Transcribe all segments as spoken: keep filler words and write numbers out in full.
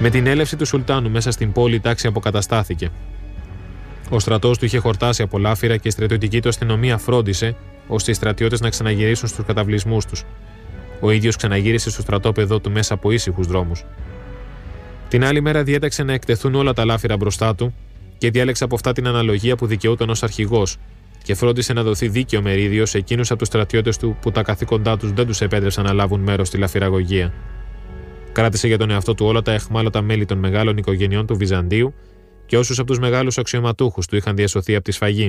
Με την έλευση του Σουλτάνου μέσα στην πόλη η τάξη αποκαταστάθηκε. Ο στρατός του είχε χορτάσει από λάφυρα και η στρατιωτική του αστυνομία φρόντισε ώστε οι στρατιώτες να ξαναγυρίσουν στους καταβλισμούς τους. Ο ίδιος ξαναγύρισε στο στρατόπεδο του μέσα από ήσυχους δρόμους. Την άλλη μέρα διέταξε να εκτεθούν όλα τα λάφυρα μπροστά του και διάλεξε από αυτά την αναλογία που δικαιούταν ως αρχηγός και φρόντισε να δοθεί δίκαιο μερίδιο σε εκείνους από τους στρατιώτες του που τα καθήκοντά τους δεν τους επέτρεψαν να λάβουν μέρος στη λαφυραγωγία. Κράτησε για τον εαυτό του όλα τα αιχμάλωτα μέλη των μεγάλων οικογενειών του Βυζαντίου και όσους από τους μεγάλους αξιωματούχους του είχαν διασωθεί από τη σφαγή.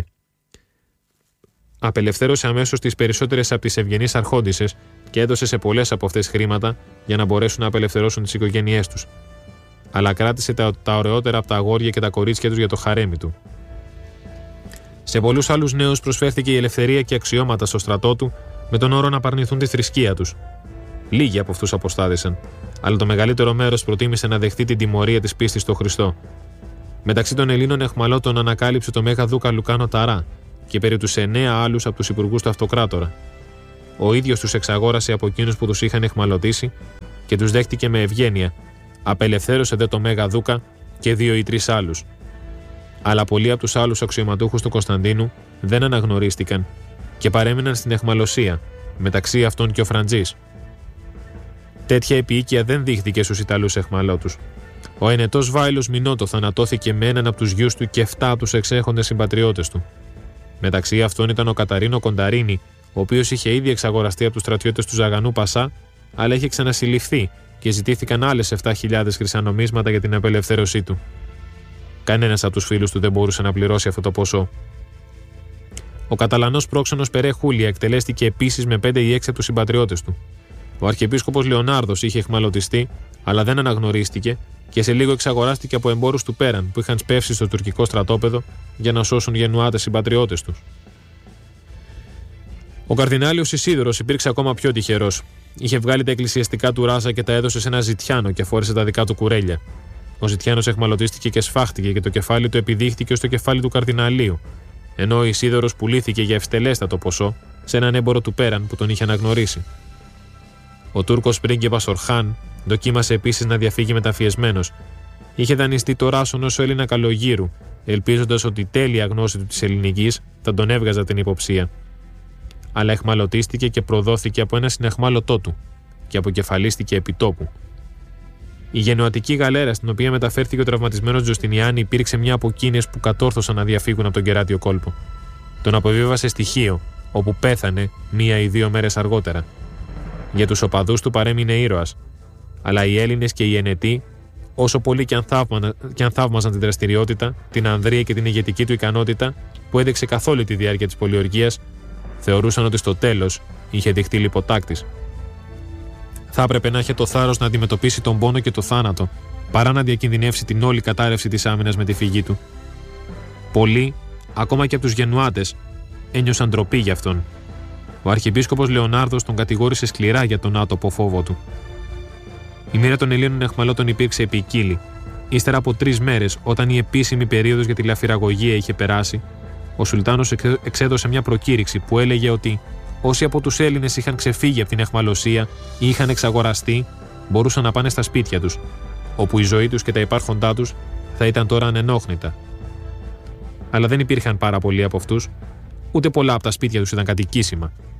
Απελευθέρωσε αμέσως τις περισσότερες από τις ευγενείς αρχόντισσες και έδωσε σε πολλές από αυτές χρήματα για να μπορέσουν να απελευθερώσουν τις οικογένειές τους. Αλλά κράτησε τα, τα ωραιότερα από τα αγόρια και τα κορίτσια τους για το χαρέμι του. Σε πολλούς άλλους νέους προσφέρθηκε η ελευθερία και αξιώματα στο στρατό του με τον όρο να απαρνηθούν τη θρησκεία τους. Λίγοι από αυτούς αποστάδησαν, αλλά το μεγαλύτερο μέρος προτίμησε να δεχτεί την τιμωρία της πίστης στο Χριστό. Μεταξύ των Ελλήνων αιχμαλώτων ανακάλυψε το Μέγα Δούκα Λουκάνο Ταρά και περί τους εννέα άλλους από τους υπουργούς του Αυτοκράτορα. Ο ίδιος τους εξαγόρασε από εκείνους που τους είχαν αιχμαλωτήσει και τους δέχτηκε με ευγένεια. Απελευθέρωσε δε το Μέγα Δούκα και δύο ή τρεις άλλους. Αλλά πολλοί από τους άλλους αξιωματούχους του Κωνσταντίνου δεν αναγνωρίστηκαν και παρέμειναν στην αιχμαλωσία, μεταξύ αυτών και ο Φραντζής. Τέτοια επίοικια δεν δείχθηκε στους Ιταλούς αιχμαλώτους. Ο ενετός Βάιλος Μινότο θανατώθηκε με έναν από τους γιους του και εφτά από τους εξέχοντες συμπατριώτες του. Μεταξύ αυτών ήταν ο Καταρίνο Κονταρίνη, ο οποίος είχε ήδη εξαγοραστεί από τους στρατιώτες του Ζαγανού Πασά, αλλά είχε ξανασυλληφθεί και ζητήθηκαν άλλες επτά χιλιάδες χρυσανομίσματα για την απελευθέρωσή του. Κανένας από τους φίλους του δεν μπορούσε να πληρώσει αυτό το ποσό. Ο Καταλανός πρόξενος Περέ Χούλια εκτελέστηκε επίσης με πέντε ή έξι από τους συμπατριώτες του. Ο Αρχιεπίσκοπος Λεωνάρδος είχε αιχμαλωτιστεί, αλλά δεν αναγνωρίστηκε και σε λίγο εξαγοράστηκε από εμπόρους του Πέραν που είχαν σπεύσει στο τουρκικό στρατόπεδο για να σώσουν γενουάτες συμπατριώτες τους. Ο Καρδινάλιος Ισίδωρος υπήρξε ακόμα πιο τυχερός. Είχε βγάλει τα εκκλησιαστικά του ράζα και τα έδωσε σε ένα ζητιάνο και φόρεσε τα δικά του κουρέλια. Ο ζητιάνος αιχμαλωτίστηκε και σφάχτηκε και το κεφάλι του επιδείχθηκε ως το κεφάλι του Καρδιναλίου, ενώ ο Ισίδωρος πουλήθηκε για ευστελέστατο ποσό σε έναν έμπορο του Πέραν που τον είχε αναγνωρίσει. Ο Τούρκος πρίγκιπας Ορχάν δοκίμασε επίσης να διαφύγει μεταφιεσμένος. Είχε δανειστεί το ράσον ως Έλληνα καλογύρου, ελπίζοντας ότι η τέλεια γνώση του της ελληνικής θα τον έβγαζε την υποψία. Αλλά αιχμαλωτίστηκε και προδόθηκε από ένα συναιχμάλωτό του και αποκεφαλίστηκε επί τόπου. Η γενοατική γαλέρα στην οποία μεταφέρθηκε ο τραυματισμένος Τζουστινιάνη υπήρξε μια από εκείνες που κατόρθωσαν να διαφύγουν από τον κεράτιο κόλπο. Τον αποβίβασε στοιχείο, όπου πέθανε μία ή δύο μέρες αργότερα. Για τους οπαδούς του παρέμεινε ήρωας, αλλά οι Έλληνες και οι Ενετοί, όσο πολύ και αν, θαύμα, και αν θαύμαζαν την δραστηριότητα, την ανδρεία και την ηγετική του ικανότητα που έδειξε καθ' όλη τη διάρκεια της πολιορκίας, θεωρούσαν ότι στο τέλος είχε δειχτεί λιποτάκτης. Θα έπρεπε να είχε το θάρρος να αντιμετωπίσει τον πόνο και το θάνατο, παρά να διακινδυνεύσει την όλη κατάρρευση της άμυνας με τη φυγή του. Πολλοί, ακόμα και από τους Γενουάτες, ένιωσαν ντροπή γι' αυτόν. Ο Αρχιεπίσκοπος Λεωνάρδος τον κατηγόρησε σκληρά για τον άτοπο φόβο του. Η μοίρα των Ελλήνων αιχμαλώτων υπήρξε επικύλη. Ύστερα από τρεις μέρες, όταν η επίσημη περίοδος για τη λαφυραγωγία είχε περάσει, ο Σουλτάνος εξέδωσε μια προκήρυξη που έλεγε ότι όσοι από τους Έλληνες είχαν ξεφύγει από την αιχμαλωσία ή είχαν εξαγοραστεί, μπορούσαν να πάνε στα σπίτια τους, όπου η ζωή τους και τα υπάρχοντά τους θα ήταν τώρα ανενόχνητα. Αλλά δεν υπήρχαν πάρα πολλοί από αυτούς, ούτε πολλά από τα σπίτια τους ήταν κατοικήσιμα.